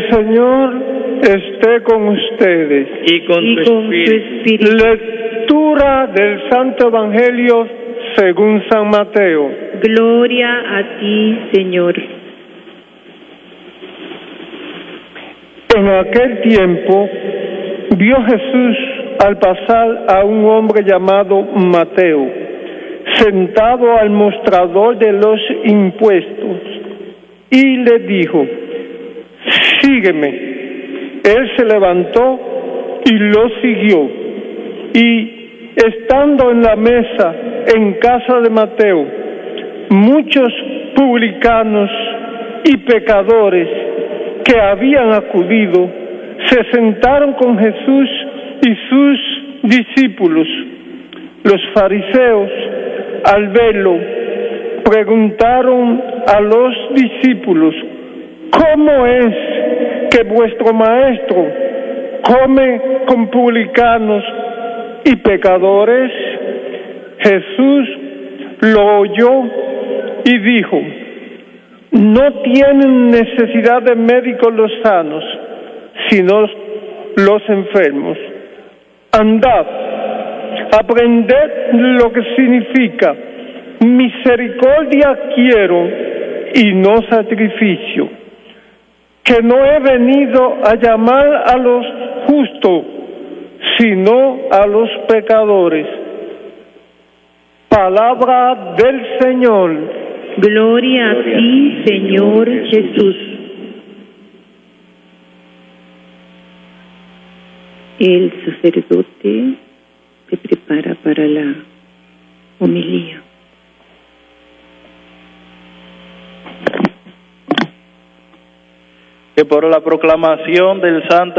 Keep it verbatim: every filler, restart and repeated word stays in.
El Señor esté con ustedes. Y con, y tu, con tu espíritu. espíritu. Lectura del Santo Evangelio según San Mateo. Gloria a ti, Señor. En aquel tiempo vio Jesús al pasar a un hombre llamado Mateo, sentado al mostrador de los impuestos, y le dijo: sígueme. Él se levantó y lo siguió, y estando en la mesa en casa de Mateo, muchos publicanos y pecadores que habían acudido se sentaron con Jesús y sus discípulos. Los fariseos, al verlo, preguntaron a los discípulos: ¿cómo es que vuestro maestro come con publicanos y pecadores? Jesús lo oyó y dijo: no tienen necesidad de médicos los sanos, sino los enfermos. Andad, aprended lo que significa: misericordia quiero y no sacrificio, que no he venido a llamar a los justos, sino a los pecadores. Palabra del Señor. Gloria a ti, Señor Jesús. El sacerdote se prepara para la homilía. Que por la proclamación del Santo